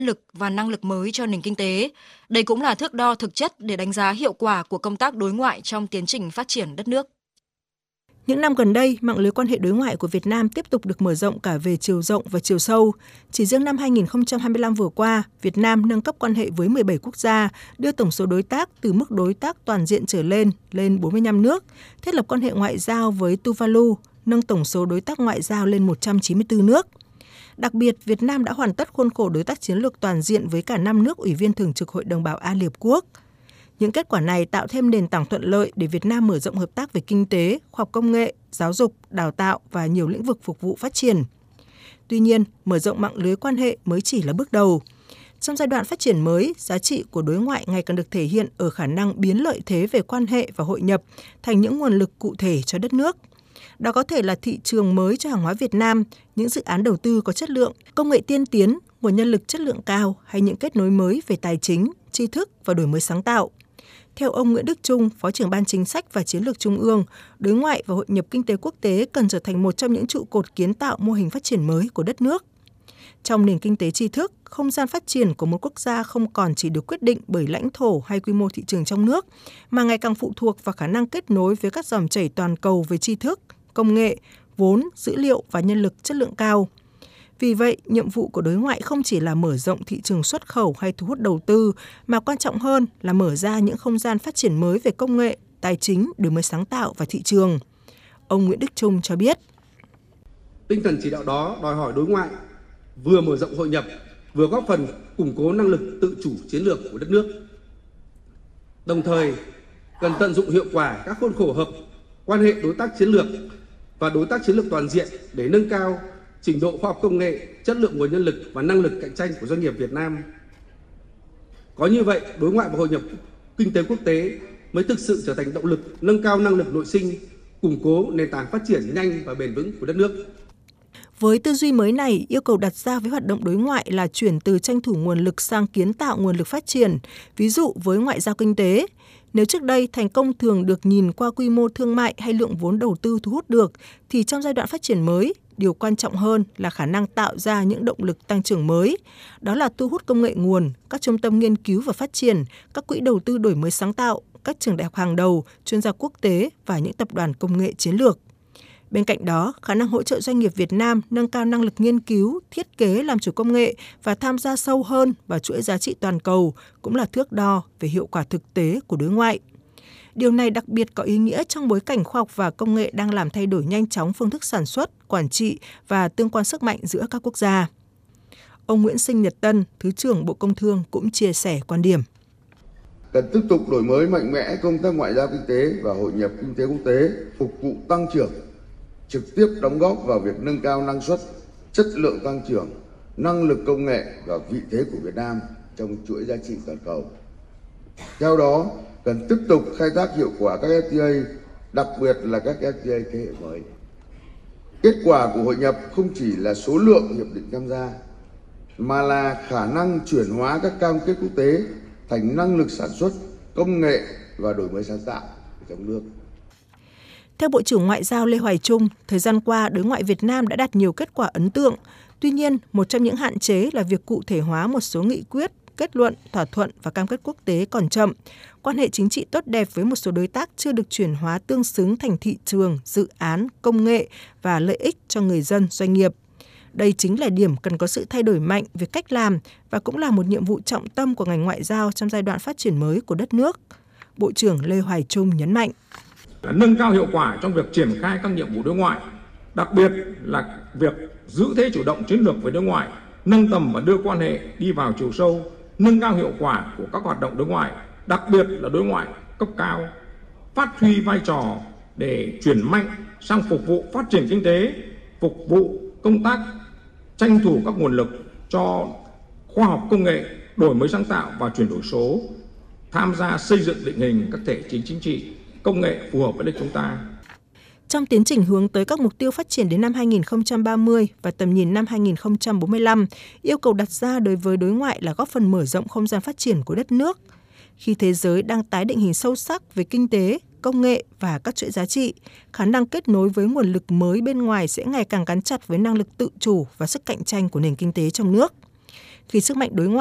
lực và năng lực mới cho nền kinh tế. Đây cũng là thước đo thực chất để đánh giá hiệu quả của công tác đối ngoại trong tiến trình phát triển đất nước. Những năm gần đây, mạng lưới quan hệ đối ngoại của Việt Nam tiếp tục được mở rộng cả về chiều rộng và chiều sâu. Chỉ riêng năm 2025 vừa qua, Việt Nam nâng cấp quan hệ với 17 quốc gia, đưa tổng số đối tác từ mức đối tác toàn diện trở lên 45 nước, thiết lập quan hệ ngoại giao với Tuvalu, nâng tổng số đối tác ngoại giao lên 194 nước. Đặc biệt, Việt Nam đã hoàn tất khuôn khổ đối tác chiến lược toàn diện với cả 5 nước Ủy viên Thường trực Hội đồng Bảo an Liên Hợp Quốc. Những kết quả này tạo thêm nền tảng thuận lợi để Việt Nam mở rộng hợp tác về kinh tế, khoa học công nghệ, giáo dục, đào tạo và nhiều lĩnh vực phục vụ phát triển. Tuy nhiên, mở rộng mạng lưới quan hệ mới chỉ là bước đầu. Trong giai đoạn phát triển mới, giá trị của đối ngoại ngày càng được thể hiện ở khả năng biến lợi thế về quan hệ và hội nhập thành những nguồn lực cụ thể cho đất nước. Đó có thể là thị trường mới cho hàng hóa Việt Nam, những dự án đầu tư có chất lượng, công nghệ tiên tiến, nguồn nhân lực chất lượng cao hay những kết nối mới về tài chính, tri thức và đổi mới sáng tạo. Theo ông Nguyễn Đức Chung, Phó trưởng Ban Chính sách và Chiến lược Trung ương, đối ngoại và hội nhập kinh tế quốc tế cần trở thành một trong những trụ cột kiến tạo mô hình phát triển mới của đất nước. Trong nền kinh tế tri thức, không gian phát triển của một quốc gia không còn chỉ được quyết định bởi lãnh thổ hay quy mô thị trường trong nước, mà ngày càng phụ thuộc vào khả năng kết nối với các dòng chảy toàn cầu về tri thức, công nghệ, vốn, dữ liệu và nhân lực chất lượng cao. Vì vậy, nhiệm vụ của đối ngoại không chỉ là mở rộng thị trường xuất khẩu hay thu hút đầu tư, mà quan trọng hơn là mở ra những không gian phát triển mới về công nghệ, tài chính, đổi mới sáng tạo và thị trường. Ông Nguyễn Đức Chung cho biết. Tinh thần chỉ đạo đó đòi hỏi đối ngoại vừa mở rộng hội nhập, vừa góp phần củng cố năng lực tự chủ chiến lược của đất nước. Đồng thời, cần tận dụng hiệu quả các khuôn khổ hợp quan hệ đối tác chiến lược và đối tác chiến lược toàn diện để nâng cao trình độ khoa học công nghệ, chất lượng nguồn nhân lực và năng lực cạnh tranh của doanh nghiệp Việt Nam. Có như vậy, đối ngoại và hội nhập kinh tế quốc tế mới thực sự trở thành động lực nâng cao năng lực nội sinh, củng cố nền tảng phát triển nhanh và bền vững của đất nước. Với tư duy mới này, yêu cầu đặt ra với hoạt động đối ngoại là chuyển từ tranh thủ nguồn lực sang kiến tạo nguồn lực phát triển, ví dụ với ngoại giao kinh tế. Nếu trước đây thành công thường được nhìn qua quy mô thương mại hay lượng vốn đầu tư thu hút được, thì trong giai đoạn phát triển mới, điều quan trọng hơn là khả năng tạo ra những động lực tăng trưởng mới. Đó là thu hút công nghệ nguồn, các trung tâm nghiên cứu và phát triển, các quỹ đầu tư đổi mới sáng tạo, các trường đại học hàng đầu, chuyên gia quốc tế và những tập đoàn công nghệ chiến lược. Bên cạnh đó, khả năng hỗ trợ doanh nghiệp Việt Nam nâng cao năng lực nghiên cứu, thiết kế làm chủ công nghệ và tham gia sâu hơn vào chuỗi giá trị toàn cầu cũng là thước đo về hiệu quả thực tế của đối ngoại. Điều này đặc biệt có ý nghĩa trong bối cảnh khoa học và công nghệ đang làm thay đổi nhanh chóng phương thức sản xuất, quản trị và tương quan sức mạnh giữa các quốc gia. Ông Nguyễn Sinh Nhật Tân, Thứ trưởng Bộ Công Thương cũng chia sẻ quan điểm. Cần tiếp tục đổi mới mạnh mẽ công tác ngoại giao kinh tế và hội nhập kinh tế quốc tế, phục vụ tăng trưởng, trực tiếp đóng góp vào việc nâng cao năng suất, chất lượng tăng trưởng, năng lực công nghệ và vị thế của Việt Nam trong chuỗi giá trị toàn cầu. Theo đó, cần tiếp tục khai thác hiệu quả các FTA, đặc biệt là các FTA thế hệ mới. Kết quả của hội nhập không chỉ là số lượng hiệp định tham gia, mà là khả năng chuyển hóa các cam kết quốc tế thành năng lực sản xuất, công nghệ và đổi mới sáng tạo trong nước. Theo Bộ trưởng Ngoại giao Lê Hoài Trung, thời gian qua đối ngoại Việt Nam đã đạt nhiều kết quả ấn tượng. Tuy nhiên, một trong những hạn chế là việc cụ thể hóa một số nghị quyết, kết luận, thỏa thuận và cam kết quốc tế còn chậm. Quan hệ chính trị tốt đẹp với một số đối tác chưa được chuyển hóa tương xứng thành thị trường, dự án, công nghệ và lợi ích cho người dân, doanh nghiệp. Đây chính là điểm cần có sự thay đổi mạnh về cách làm và cũng là một nhiệm vụ trọng tâm của ngành ngoại giao trong giai đoạn phát triển mới của đất nước. Bộ trưởng Lê Hoài Trung nhấn mạnh. Nâng cao hiệu quả trong việc triển khai các nhiệm vụ đối ngoại, đặc biệt là việc giữ thế chủ động chiến lược về đối ngoại, nâng tầm và đưa quan hệ đi vào chiều sâu, nâng cao hiệu quả của các hoạt động đối ngoại, đặc biệt là đối ngoại cấp cao, phát huy vai trò để chuyển mạnh sang phục vụ phát triển kinh tế, phục vụ công tác tranh thủ các nguồn lực cho khoa học công nghệ, đổi mới sáng tạo và chuyển đổi số, tham gia xây dựng định hình các thể chế chính trị, công nghệ phù hợp với đất chúng ta. Trong tiến trình hướng tới các mục tiêu phát triển đến năm 2030 và tầm nhìn năm 2045, yêu cầu đặt ra đối với đối ngoại là góp phần mở rộng không gian phát triển của đất nước. Khi thế giới đang tái định hình sâu sắc về kinh tế, công nghệ và các chuỗi giá trị, khả năng kết nối với nguồn lực mới bên ngoài sẽ ngày càng gắn chặt với năng lực tự chủ và sức cạnh tranh của nền kinh tế trong nước. khi sức mạnh đối ngoại